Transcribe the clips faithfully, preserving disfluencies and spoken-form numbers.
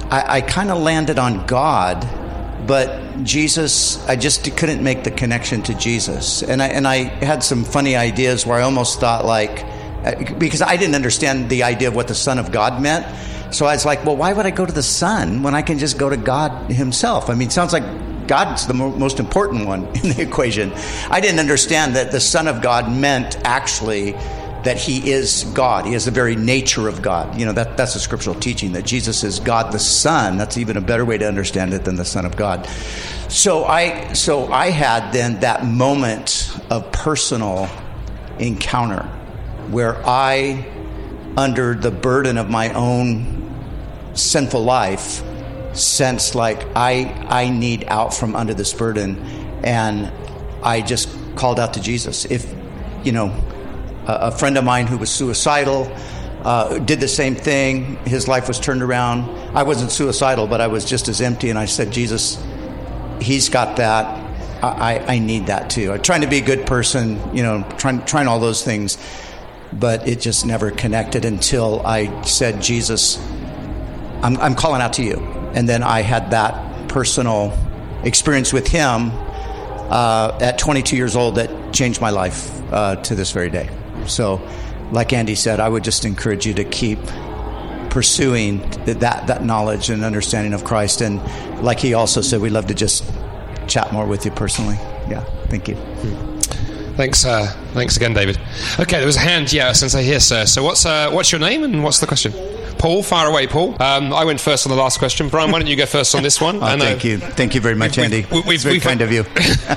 I, I kind of landed on God, but Jesus, I just couldn't make the connection to Jesus. And I, and I had some funny ideas where I almost thought like, because I didn't understand the idea of what the Son of God meant. So I was like, well, why would I go to the Son when I can just go to God himself? I mean, it sounds like God's the mo- most important one in the equation. I didn't understand that the Son of God meant actually that he is God. He has the very nature of God. You know, that that's a scriptural teaching, that Jesus is God the Son. That's even a better way to understand it than the Son of God. So I so I had then that moment of personal encounter where I, under the burden of my own sinful life, sensed like I I need out from under this burden, and I just called out to Jesus. If, you know, a friend of mine who was suicidal uh, did the same thing. His life was turned around. I wasn't suicidal, but I was just as empty. And I said, Jesus, he's got that. I, I need that too. I'm trying to be a good person, you know, trying trying all those things, but it just never connected until I said, Jesus, I'm, I'm calling out to you. And then I had that personal experience with him uh, at twenty-two years old that changed my life uh, to this very day. So, like Andy said, I would just encourage you to keep pursuing that that knowledge and understanding of Christ. And like he also said, we'd love to just chat more with you personally. Yeah, thank you. Thanks, uh, thanks again, David. Okay, there was a hand, yeah, since I hear, sir. So what's uh, what's your name and what's the question? Paul, fire away, Paul. Um, I went first on the last question. Brian, why don't you go first on this one? oh, and, uh, thank you. Thank you very much, we've, Andy. We've, we've, it's very we've, kind of you.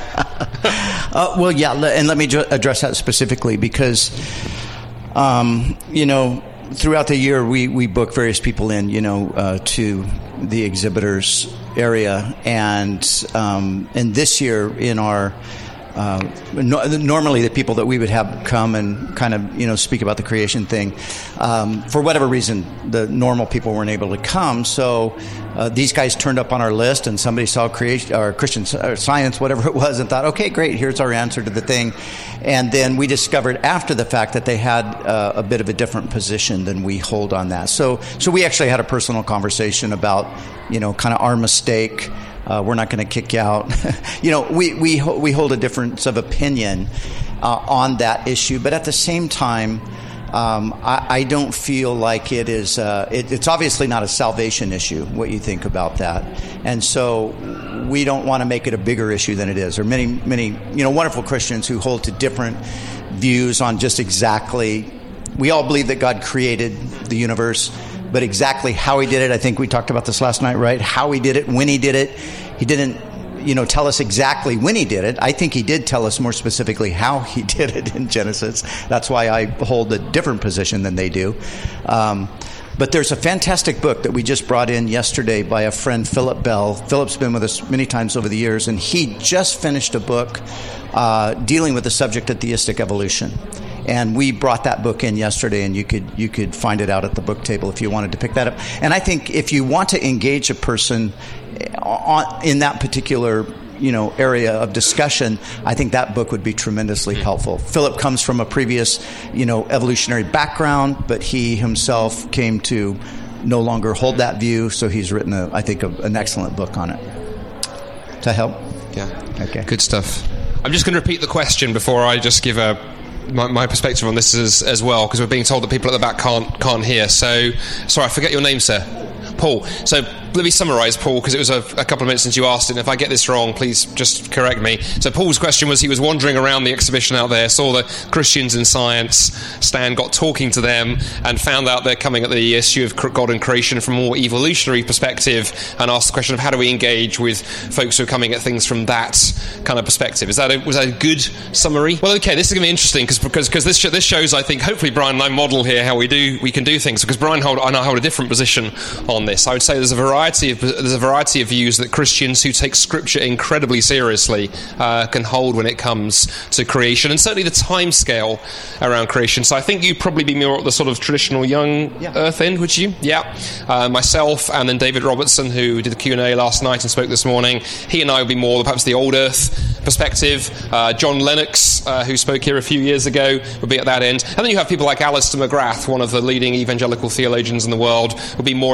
uh, well, yeah, and let me address that specifically because, um, you know, throughout the year we, we book various people in, you know, uh, to the exhibitors area. And, um, and this year in our... Uh, no, normally the people that we would have come and kind of, you know, speak about the creation thing, um, for whatever reason, the normal people weren't able to come. So uh, these guys turned up on our list, and somebody saw creation or Christian or Science, whatever it was, and thought, okay, great, here's our answer to the thing. And then we discovered after the fact that they had uh, a bit of a different position than we hold on that. So, so we actually had a personal conversation about, you know, kind of our mistake. Uh, we're not going to kick you out. you know, we, we we hold a difference of opinion uh, on that issue, but at the same time, um, I, I don't feel like it is. Uh, it, it's obviously not a salvation issue. What you think about that, and so we don't want to make it a bigger issue than it is. There are many, many, you know, wonderful Christians who hold to different views on just exactly. We all believe that God created the universe. But exactly how he did it, I think we talked about this last night, right? How he did it, when he did it. He didn't, you know, tell us exactly when he did it. I think he did tell us more specifically how he did it in Genesis. That's why I hold a different position than they do. Um, but there's a fantastic book that we just brought in yesterday by a friend, Philip Bell. Philip's been with us many times over the years, and he just finished a book uh, dealing with the subject of theistic evolution. And we brought that book in yesterday, and you could you could find it out at the book table if you wanted to pick that up. And I think if you want to engage a person on, in that particular, you know, area of discussion, I think that book would be tremendously helpful. Philip comes from a previous, you know, evolutionary background, but he himself came to no longer hold that view, so he's written, a, I think, a, an excellent book on it. To help? Yeah. Okay. Good stuff. I'm just going to repeat the question before I just give a My, my perspective on this as, as well, because we're being told that people at the back can't can't hear. So, sorry, I forget your name, sir. Paul. So let me summarise, Paul, because it was a, a couple of minutes since you asked it, and if I get this wrong, please just correct me. So Paul's question was, he was wandering around the exhibition out there, saw the Christians in Science stand, got talking to them, and found out they're coming at the issue of God and creation from a more evolutionary perspective, and asked the question of how do we engage with folks who are coming at things from that kind of perspective. Is that a, was that a good summary? Well, okay, this is going to be interesting, because because because this sh- this shows, I think, hopefully Brian and I model here how we do we can do things, because Brian hold, and I hold a different position on this. I would say there's a variety of there's a variety of views that Christians who take Scripture incredibly seriously uh, can hold when it comes to creation, and certainly the time scale around creation. So I think you'd probably be more at the sort of traditional young yeah. Earth end, would you? Yeah. Uh, myself and then David Robertson, who did the Q and A last night and spoke this morning. He and I would be more perhaps the old Earth perspective. Uh, John Lennox, uh, who spoke here a few years ago, would be at that end. And then you have people like Alistair McGrath, one of the leading evangelical theologians in the world, would be more at the theistic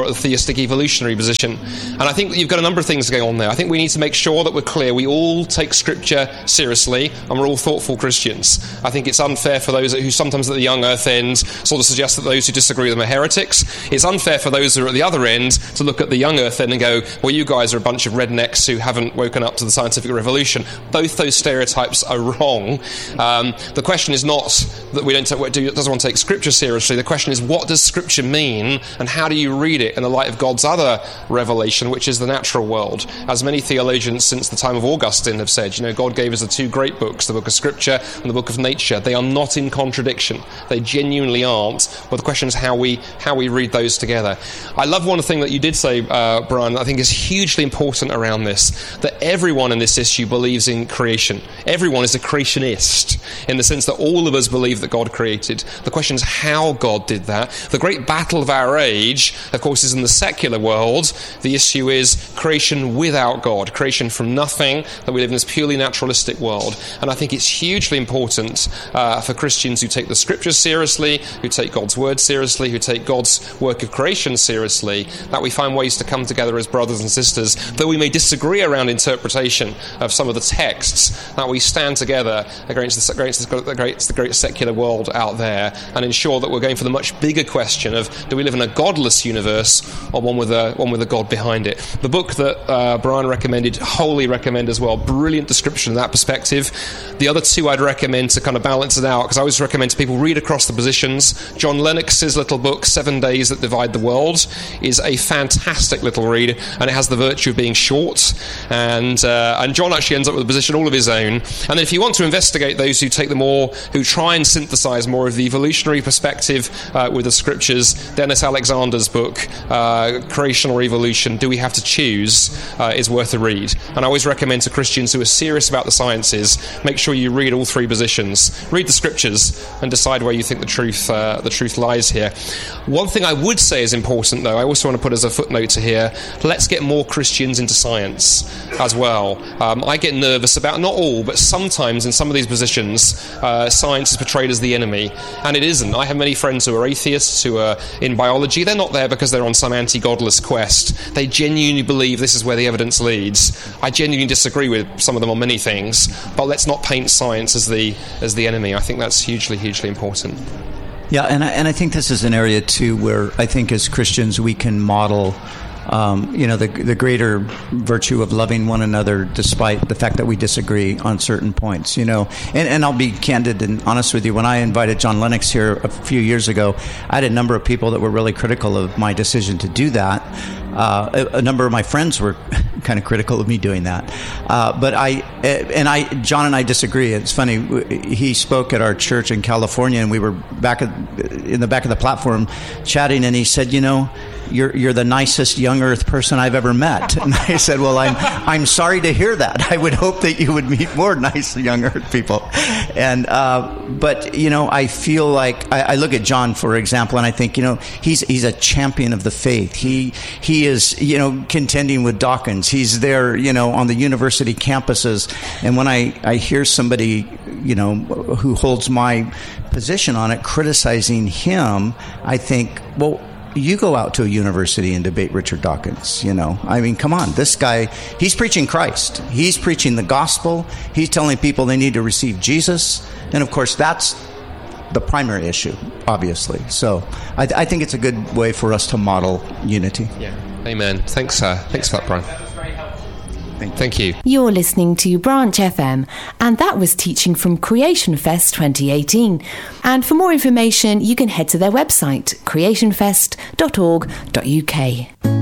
naturalistic evolutionary position. And I think you've got a number of things going on there. I think we need to make sure that we're clear. We all take Scripture seriously, and we're all thoughtful Christians. I think it's unfair for those who sometimes at the young earth end sort of suggest that those who disagree with them are heretics. It's unfair for those who are at the other end to look at the young earth end and go, well, you guys are a bunch of rednecks who haven't woken up to the scientific revolution. Both those stereotypes are wrong. Um, the question is not that we don't take, doesn't want to take Scripture seriously. The question is, what does Scripture mean, and how do you read it in the light of God's other revelation, which is the natural world? As many theologians since the time of Augustine have said, you know, God gave us the two great books, the book of Scripture and the book of nature. They are not in contradiction. They genuinely aren't. But the question is how we how we read those together. I love one thing that you did say, uh, Brian, that I think is hugely important around this, that everyone in this issue believes in creation. Everyone is a creationist, in the sense that all of us believe that God created. The question is how God did that. The great battle of our age, of course, is in the secular world. The issue is creation without God, creation from nothing, that we live in this purely naturalistic world. And I think it's hugely important uh, for Christians who take the Scriptures seriously, who take God's Word seriously, who take God's work of creation seriously, that we find ways to come together as brothers and sisters, though we may disagree around interpretation of some of the texts, that we stand together against the, against the, against the great secular world out there and ensure that we're going for the much bigger question of, do we live in a godless universe or one with a one with a God behind it? The book that uh, Brian recommended, wholly recommend as well. Brilliant description of that perspective. The other two I'd recommend to kind of balance it out, because I always recommend to people read across the positions. John Lennox's little book, Seven Days That Divide the World, is a fantastic little read, and it has the virtue of being short. And uh, and John actually ends up with a position all of his own. And then if you want to investigate those who take the more, who try and synthesize more of the evolutionary perspective uh, with the Scriptures, Dennis Alexander's book, uh, Creation or Evolution, Do We Have to Choose, uh, is worth a read. And I always recommend to Christians who are serious about the sciences, make sure you read all three positions. Read the Scriptures and decide where you think the truth uh, the truth lies here. One thing I would say is important, though, I also want to put as a footnote to here, let's get more Christians into science as well. Um, I get nervous about, not all, but sometimes in some of these positions, uh, science is portrayed as the enemy, and it isn't. I have many friends who are atheists, who are in biology. They're not there because they're on some anti-godless quest. They genuinely believe this is where the evidence leads. I genuinely disagree with some of them on many things, but let's not paint science as the as the enemy. I think that's hugely, hugely important. Yeah, and I, and I think this is an area, too, where I think as Christians we can model Um, you know, the the greater virtue of loving one another despite the fact that we disagree on certain points, you know. And, and I'll be candid and honest with you. When I invited John Lennox here a few years ago, I had a number of people that were really critical of my decision to do that. Uh, a, a number of my friends were kind of critical of me doing that. Uh, but I, and I, John and I disagree. It's funny. He spoke at our church in California, and we were back at, in the back of the platform chatting, and he said, you know, You're you're the nicest young earth person I've ever met. And I said, well, I'm I'm sorry to hear that. I would hope that you would meet more nice young earth people. And uh, but you know, I feel like I, I look at John, for example, and I think, you know, he's he's a champion of the faith. He he is, you know, contending with Dawkins. He's there, you know, on the university campuses. And when I, I hear somebody, you know, who holds my position on it criticizing him, I think, well, you go out to a university and debate Richard Dawkins, you know. I mean, come on. This guy, he's preaching Christ. He's preaching the gospel. He's telling people they need to receive Jesus. And, of course, that's the primary issue, obviously. So I, I think it's a good way for us to model unity. Yeah. Amen. Thanks, uh, thanks for that, Brian. Thank you. Thank you. You're listening to Branch F M, and that was teaching from Creation Fest twenty eighteen. And for more information, you can head to their website, creation fest dot org dot U K.